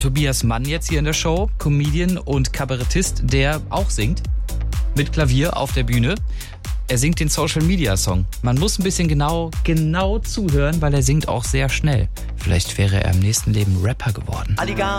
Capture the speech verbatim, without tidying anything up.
Tobias Mann jetzt hier in der Show, Comedian und Kabarettist, der auch singt. Mit Klavier auf der Bühne. Er singt den Social-Media-Song. Man muss ein bisschen genau, genau zuhören, weil er singt auch sehr schnell. Vielleicht wäre er im nächsten Leben Rapper geworden. Alligator.